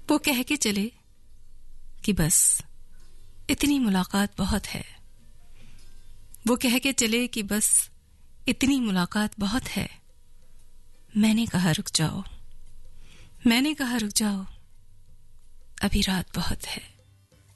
वो कह के चले कि बस इतनी मुलाकात बहुत है। वो कह के चले कि बस इतनी मुलाकात बहुत है। मैंने कहा रुक जाओ, मैंने कहा रुक जाओ, अभी रात बहुत है।